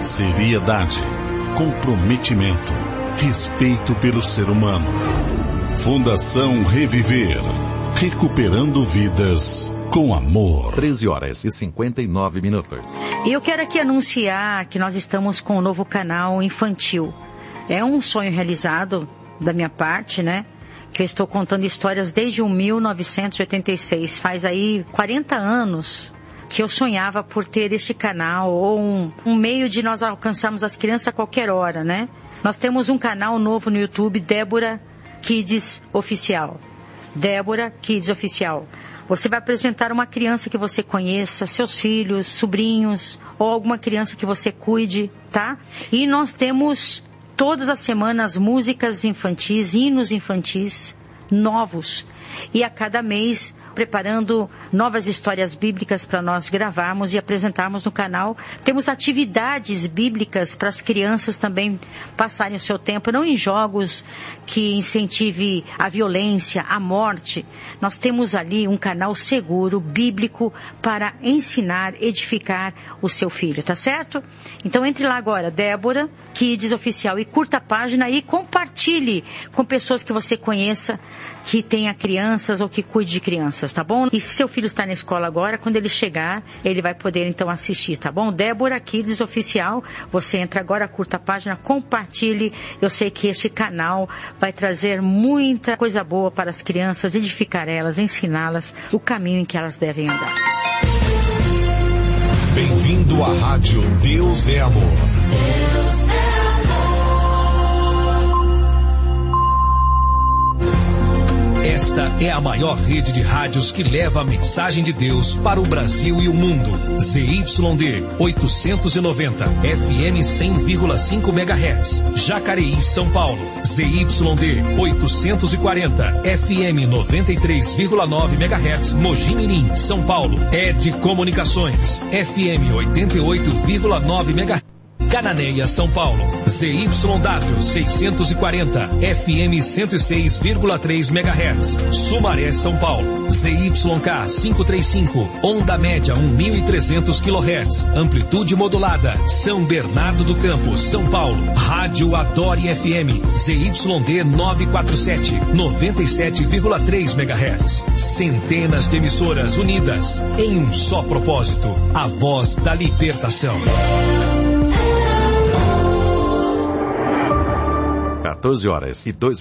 seriedade, comprometimento, respeito pelo ser humano. Fundação Reviver, recuperando vidas com amor. 13h59. E eu quero aqui anunciar que nós estamos com um novo canal infantil. É um sonho realizado da minha parte, né? Que eu estou contando histórias desde 1986. Faz aí 40 anos que eu sonhava por ter este canal, ou um meio de nós alcançarmos as crianças a qualquer hora, né? Nós temos um canal novo no YouTube, Débora Kids Oficial. Débora Kids Oficial. Você vai apresentar uma criança que você conheça, seus filhos, sobrinhos, ou alguma criança que você cuide, tá? E nós temos todas as semanas músicas infantis, hinos infantis novos. E a cada mês preparando novas histórias bíblicas para nós gravarmos e apresentarmos no canal. Temos atividades bíblicas para as crianças também passarem o seu tempo, não em jogos que incentive a violência, a morte. Nós temos ali um canal seguro, bíblico, para ensinar, edificar o seu filho, tá certo? Então entre lá agora, Débora Kids Oficial, e curta a página e compartilhe com pessoas que você conheça, que tenha crianças ou que cuide de crianças, tá bom? E se seu filho está na escola agora, quando ele chegar, ele vai poder então assistir, tá bom? Débora Kids Oficial, você entra agora, curta a página, compartilhe. Eu sei que esse canal vai trazer muita coisa boa para as crianças, edificar elas, ensiná-las o caminho em que elas devem andar. Bem-vindo à Rádio Deus é Amor. Deus é amor. Esta é a maior rede de rádios que leva a mensagem de Deus para o Brasil e o mundo. ZYD 890, FM 100,5 MHz. Jacareí, São Paulo. ZYD 840, FM 93,9 MHz. Mogi Mirim, São Paulo. ED Comunicações, FM 88,9 MHz. Cananéia, São Paulo. ZYW 640, FM 106,3 MHz. Sumaré, São Paulo. ZYK 535, onda média 1.300 kHz. Amplitude modulada. São Bernardo do Campo, São Paulo. Rádio Adore FM. ZYD 947, 97,3 MHz. Centenas de emissoras unidas em um só propósito. A voz da libertação. 14h02.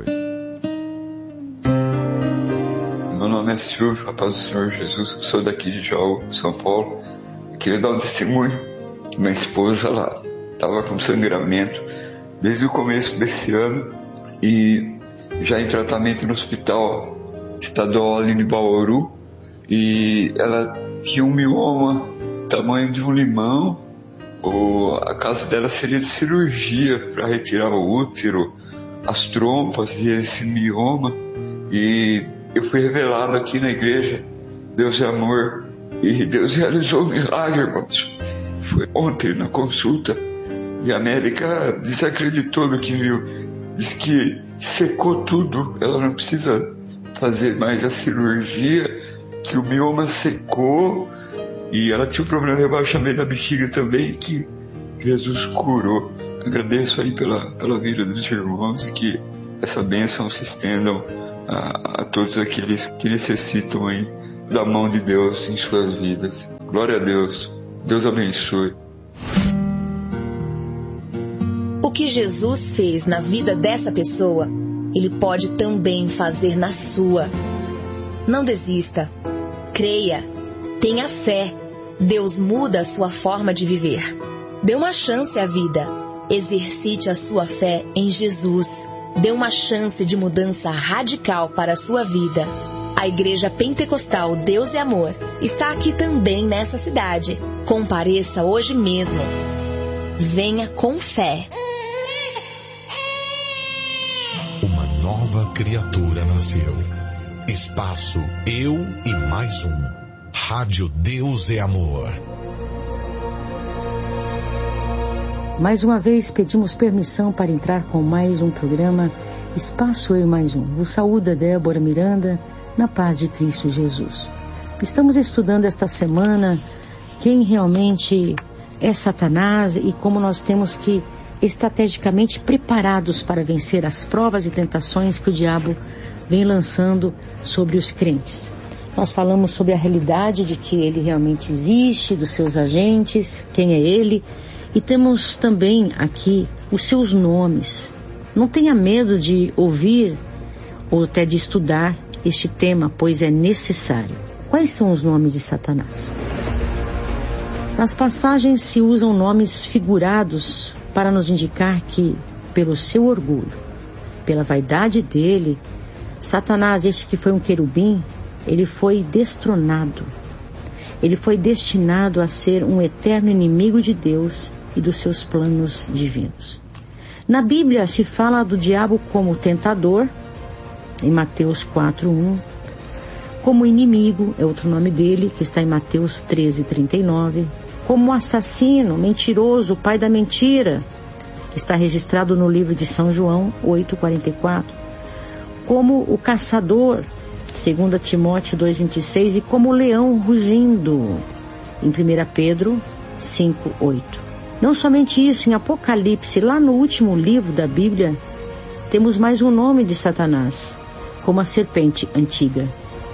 Meu nome é Silvio, a paz do Senhor Jesus, sou daqui de Jaú, São Paulo. Eu queria dar um testemunho. Minha esposa, ela estava com sangramento desde o começo desse ano e já em tratamento no hospital estadual ali em Bauru, e ela tinha um mioma tamanho de um limão. A caso dela seria de cirurgia para retirar o útero, as trompas e esse mioma. E eu fui revelado aqui na igreja, Deus é amor, e Deus realizou um milagre, irmãos. Foi ontem na consulta, e a médica desacreditou do que viu, disse que secou tudo, ela não precisa fazer mais a cirurgia, que o mioma secou. E ela tinha um problema de rebaixamento da bexiga também, que Jesus curou. Agradeço aí pela vida dos irmãos, e que essa bênção se estendam a todos aqueles que necessitam aí da mão de Deus em suas vidas. Glória a Deus. Deus abençoe. O que Jesus fez na vida dessa pessoa, Ele pode também fazer na sua. Não desista. Creia. Tenha fé. Deus muda a sua forma de viver. Dê uma chance à vida. Exercite a sua fé em Jesus. Dê uma chance de mudança radical para a sua vida. A Igreja Pentecostal Deus é Amor está aqui também nessa cidade. Compareça hoje mesmo. Venha com fé. Uma nova criatura nasceu. Espaço Eu e Mais Um. Rádio Deus é Amor. Mais uma vez pedimos permissão para entrar com mais um programa Espaço Eu e Mais Um. Vos saúda Débora Miranda, na paz de Cristo Jesus. Estamos estudando esta semana quem realmente é Satanás e como nós temos que estrategicamente preparados para vencer as provas e tentações que o diabo vem lançando sobre os crentes. Nós falamos sobre a realidade de que ele realmente existe, dos seus agentes, quem é ele, e temos também aqui os seus nomes. Não tenha medo de ouvir ou até de estudar este tema, pois é necessário. Quais são os nomes de Satanás? Nas passagens se usam nomes figurados para nos indicar que, pelo seu orgulho, pela vaidade dele, Satanás, este que foi um querubim, ele foi destronado. Ele foi destinado a ser um eterno inimigo de Deus e dos seus planos divinos. Na Bíblia se fala do diabo como tentador, em Mateus 4:1, como inimigo, é outro nome dele, que está em Mateus 13:39, como assassino, mentiroso, pai da mentira, que está registrado no livro de São João 8:44, como o caçador, 2 Timóteo 2:26, e como o leão rugindo, em 1 Pedro 5:8. Não somente isso, em Apocalipse, lá no último livro da Bíblia, temos mais um nome de Satanás, como a serpente antiga.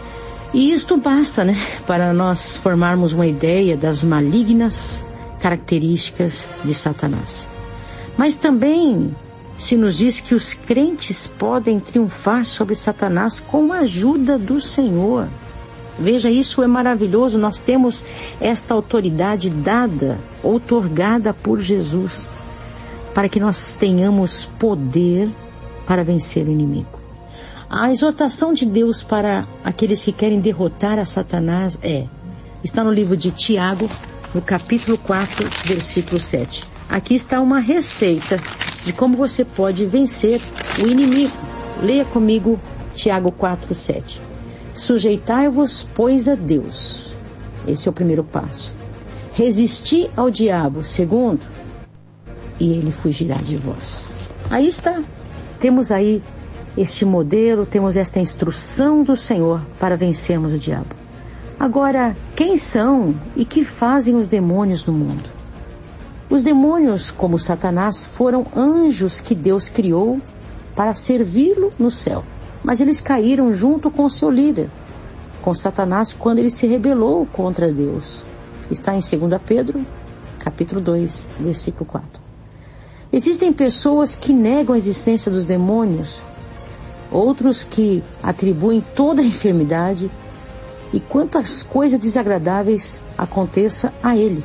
E isto basta, para nós formarmos uma ideia das malignas características de Satanás. Mas também se nos diz que os crentes podem triunfar sobre Satanás com a ajuda do Senhor. Veja, isso é maravilhoso. Nós temos esta autoridade dada, outorgada por Jesus, para que nós tenhamos poder para vencer o inimigo. A exortação de Deus para aqueles que querem derrotar a Satanás está no livro de Tiago, no capítulo 4, versículo 7. Aqui está uma receita de como você pode vencer o inimigo. Leia comigo Tiago 4, 7. Sujeitai-vos, pois, a Deus. Esse é o primeiro passo. Resisti ao diabo, segundo, e ele fugirá de vós. Aí está. Temos aí este modelo, temos esta instrução do Senhor para vencermos o diabo. Agora, quem são e que fazem os demônios no mundo? Os demônios, como Satanás, foram anjos que Deus criou para servi-lo no céu. Mas eles caíram junto com seu líder, com Satanás, quando ele se rebelou contra Deus. Está em 2 Pedro, capítulo 2, versículo 4. Existem pessoas que negam a existência dos demônios, outros que atribuem toda a enfermidade e quantas coisas desagradáveis aconteça a ele,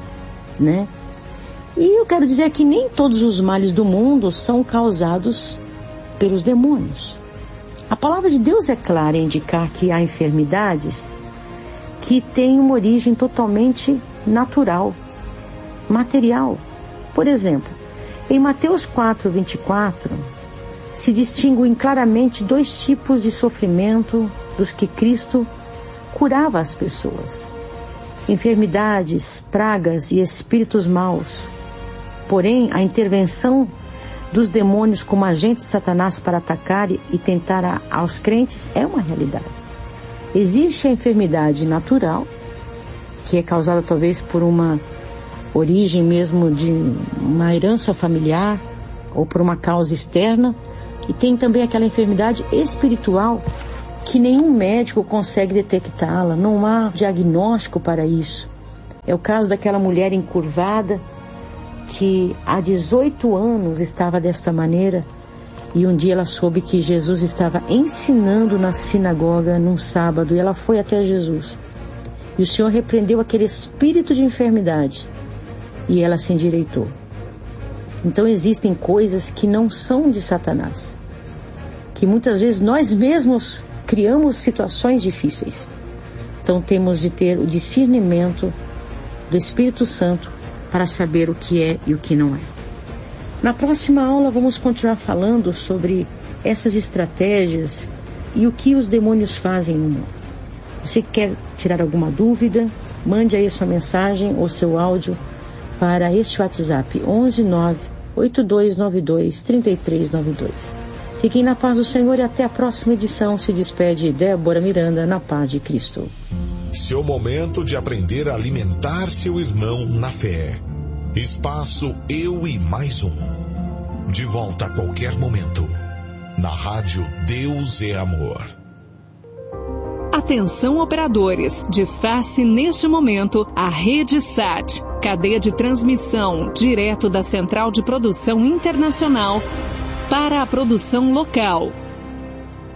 E eu quero dizer que nem todos os males do mundo são causados pelos demônios. A palavra de Deus é clara em indicar que há enfermidades que têm uma origem totalmente natural, material. Por exemplo, em Mateus 4:24, se distinguem claramente dois tipos de sofrimento dos que Cristo curava as pessoas: enfermidades, pragas e espíritos maus. Porém, a intervenção dos demônios como agentes de Satanás para atacar e tentar aos crentes é uma realidade. Existe a enfermidade natural, que é causada talvez por uma origem mesmo de uma herança familiar ou por uma causa externa, e tem também aquela enfermidade espiritual que nenhum médico consegue detectá-la, não há diagnóstico para isso. É o caso daquela mulher encurvada que há 18 anos estava desta maneira, e um dia ela soube que Jesus estava ensinando na sinagoga num sábado, e ela foi até Jesus. E o Senhor repreendeu aquele espírito de enfermidade, e ela se endireitou. Então existem coisas que não são de Satanás, que muitas vezes nós mesmos criamos situações difíceis. Então temos de ter o discernimento do Espírito Santo para saber o que é e o que não é. Na próxima aula vamos continuar falando sobre essas estratégias e o que os demônios fazem no mundo. Você que quer tirar alguma dúvida, mande aí a sua mensagem ou seu áudio para este WhatsApp 11982923392. Fiquem na paz do Senhor e até a próxima edição. Se despede Débora Miranda, na paz de Cristo. Seu momento de aprender a alimentar seu irmão na fé. Espaço Eu e Mais Um. De volta a qualquer momento. Na rádio Deus é Amor. Atenção operadores, desface neste momento a Rede SAT, cadeia de transmissão direto da Central de Produção Internacional para a produção local.